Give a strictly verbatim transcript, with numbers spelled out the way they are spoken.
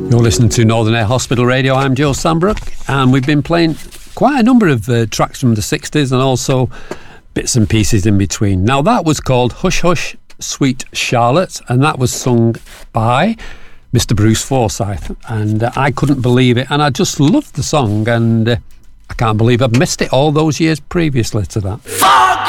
You're listening to Northern Air Hospital Radio. I'm Joe Sambrook, and we've been playing quite a number of uh, tracks from the sixties and also bits and pieces in between. Now, that was called Hush Hush Sweet Charlotte, and that was sung by Mister Bruce Forsyth, and uh, I couldn't believe it, and I just loved the song, and uh, I can't believe I've missed it all those years previously to that.